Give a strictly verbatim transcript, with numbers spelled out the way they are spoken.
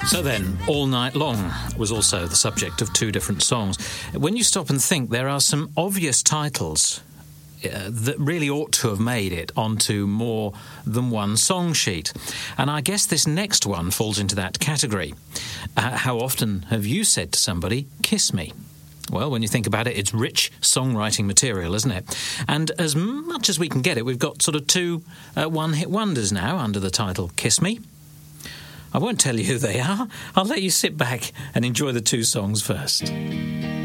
So then, All Night Long was also the subject of two different songs. When you stop and think, there are some obvious titles uh, that really ought to have made it onto more than one song sheet. And I guess this next one falls into that category. Uh, how often have you said to somebody, "Kiss me"? Well, when you think about it, it's rich songwriting material, isn't it? And as much as we can get it, we've got sort of two uh, one-hit wonders now under the title Kiss Me. I won't tell you who they are. I'll let you sit back and enjoy the two songs first.